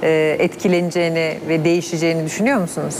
etkileneceğini ve değişeceğini düşünüyor musunuz?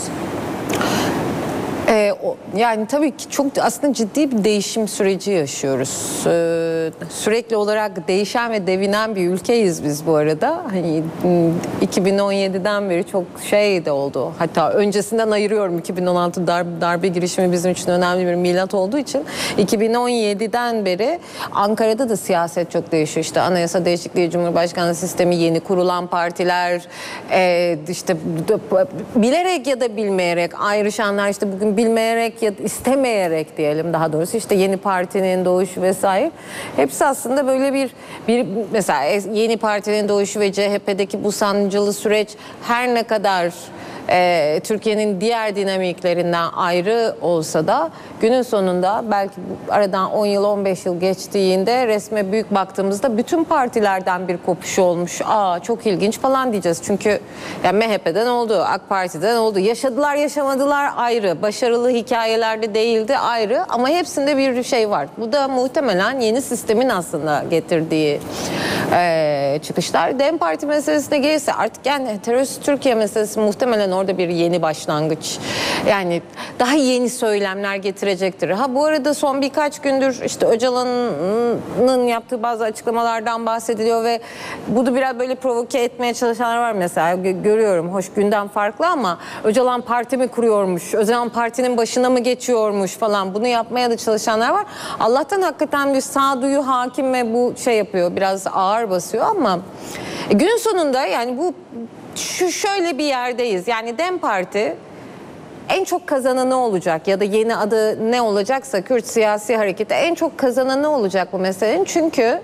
Yani tabii ki çok aslında ciddi bir değişim süreci yaşıyoruz. Sürekli olarak değişen ve devinen bir ülkeyiz biz bu arada. Hani 2017'den beri çok şey de oldu. Hatta öncesinden ayırıyorum, 2016 darbe girişimi bizim için önemli bir milat olduğu için 2017'den beri Ankara'da da siyaset çok değişiyor. İşte anayasa değişikliği, Cumhurbaşkanlığı sistemi, yeni kurulan partiler, işte bilerek ya da bilmeyerek ayrışanlar, işte bugün bilmeyerek ya da istemeyerek diyelim daha doğrusu, işte yeni partinin doğuşu vesaire. Hepsi aslında böyle bir mesela yeni partinin doğuşu ve CHP'deki bu sancılı süreç her ne kadar Türkiye'nin diğer dinamiklerinden ayrı olsa da günün sonunda belki aradan 10 yıl 15 yıl geçtiğinde resme büyük baktığımızda bütün partilerden bir kopuş olmuş. Çok ilginç falan diyeceğiz. Çünkü yani MHP'den oldu, AK Parti'den oldu. Yaşadılar yaşamadılar ayrı. Başarılı hikayelerde değildi ayrı. Ama hepsinde bir şey var. Bu da muhtemelen yeni sistemin aslında getirdiği çıkışlar. DEM Parti meselesine gelirse artık yani terörist Türkiye meselesi muhtemelen orada bir yeni başlangıç. Yani daha yeni söylemler getirecektir. Bu arada son birkaç gündür işte Öcalan'ın yaptığı bazı açıklamalardan bahsediliyor ve bunu biraz böyle provoke etmeye çalışanlar var mesela. Görüyorum, hoş gündem farklı ama Öcalan parti mi kuruyormuş, Öcalan partinin başına mı geçiyormuş falan, bunu yapmaya da çalışanlar var. Allah'tan hakikaten bir sağduyu hakim ve bu şey yapıyor, biraz ağır basıyor ama günün sonunda yani bu şöyle bir yerdeyiz. Yani DEM Parti en çok kazananı olacak ya da yeni adı ne olacaksa Kürt siyasi hareketi en çok kazananı olacak bu meselenin. Çünkü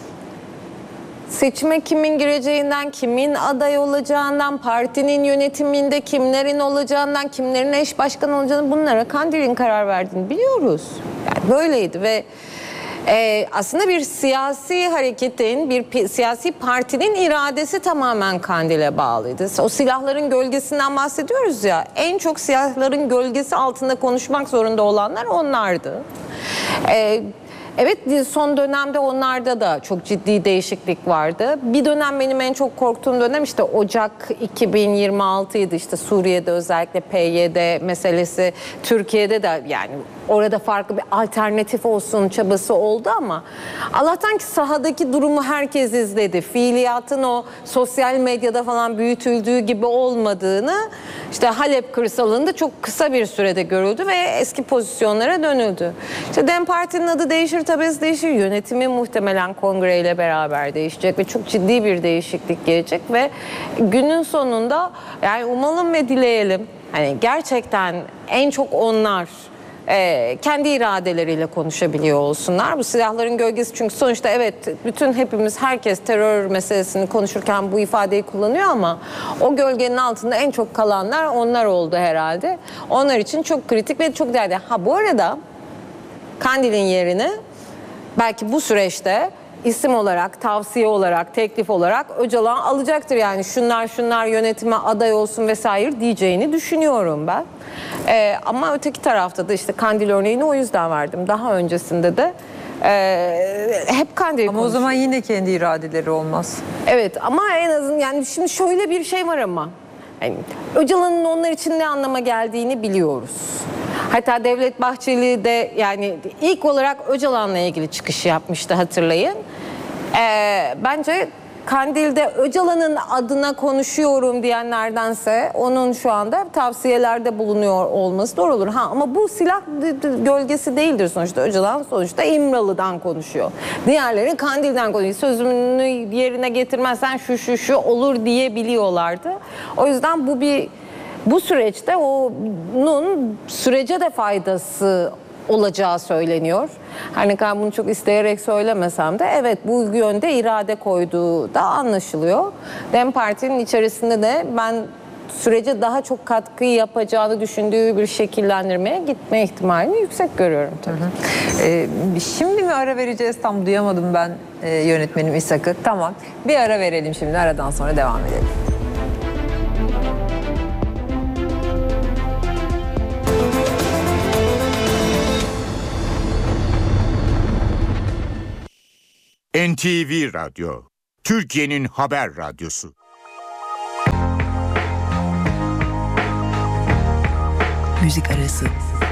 seçime kimin gireceğinden, kimin aday olacağından, partinin yönetiminde kimlerin olacağından, kimlerin eş başkan olacağını, bunlara Kandil'in karar verdiğini biliyoruz. Yani böyleydi ve aslında bir siyasi hareketin, bir siyasi partinin iradesi tamamen Kandil'e bağlıydı. O silahların gölgesinden bahsediyoruz ya, en çok silahların gölgesi altında konuşmak zorunda olanlar onlardı. Evet, son dönemde onlarda da çok ciddi değişiklik vardı. Bir dönem benim en çok korktuğum dönem işte Ocak 2026'ydı. İşte Suriye'de özellikle PYD meselesi, Türkiye'de de yani orada farklı bir alternatif olsun çabası oldu ama Allah'tan ki sahadaki durumu herkes izledi. Fiiliyatın o sosyal medyada falan büyütüldüğü gibi olmadığını işte Halep kırsalında çok kısa bir sürede görüldü ve eski pozisyonlara dönüldü. İşte DEM Parti'nin adı değişir, tabesi değişir. Yönetimi muhtemelen kongreyle beraber değişecek ve çok ciddi bir değişiklik gelecek ve günün sonunda yani umalım ve dileyelim hani gerçekten en çok onlar kendi iradeleriyle konuşabiliyor olsunlar. Bu silahların gölgesi, çünkü sonuçta evet bütün hepimiz, herkes terör meselesini konuşurken bu ifadeyi kullanıyor ama o gölgenin altında en çok kalanlar onlar oldu herhalde. Onlar için çok kritik ve çok değerli. Bu arada Kandil'in yerini belki bu süreçte isim olarak, tavsiye olarak, teklif olarak Öcalan alacaktır. Yani şunlar yönetime aday olsun vesaire diyeceğini düşünüyorum ben. Ama öteki tarafta da işte Kandil örneğini o yüzden verdim. Daha öncesinde de hep Kandil ama o zaman yine kendi iradeleri olmaz. Evet ama en azından yani şimdi şöyle bir şey var ama yani Öcalan'ın onlar için ne anlama geldiğini biliyoruz. Hatta Devlet Bahçeli de yani ilk olarak Öcalan'la ilgili çıkış yapmıştı, hatırlayın. Bence Kandil'de Öcalan'ın adına konuşuyorum diyenlerdense onun şu anda tavsiyelerde bulunuyor olması doğru olur. Ama bu silah gölgesi değildir sonuçta. Öcalan sonuçta İmralı'dan konuşuyor. Diğerleri Kandil'den konuşuyor. Sözümünü yerine getirmezsen şu olur diyebiliyorlardı. O yüzden bu süreçte onun sürece de faydası olacağı söyleniyor. Her ne kadar bunu çok isteyerek söylemesem de evet bu yönde irade koyduğu da anlaşılıyor. DEM Parti'nin içerisinde de ben sürece daha çok katkı yapacağını düşündüğü bir şekillendirmeye gitme ihtimalini yüksek görüyorum tabii. Şimdi mi ara vereceğiz? Tam duyamadım ben yönetmenim İshak'ı. Tamam. Bir ara verelim şimdi. Aradan sonra devam edelim. NTV Radyo, Türkiye'nin haber radyosu. müzik arası.